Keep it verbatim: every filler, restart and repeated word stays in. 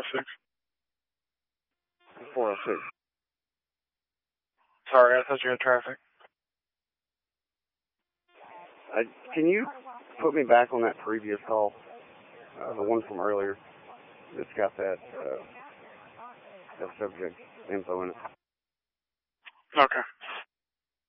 six. four oh six. Sorry, I thought you had traffic. I, can you put me back on that previous call? Uh, the one from earlier that's got that, uh, that subject info in it. Okay.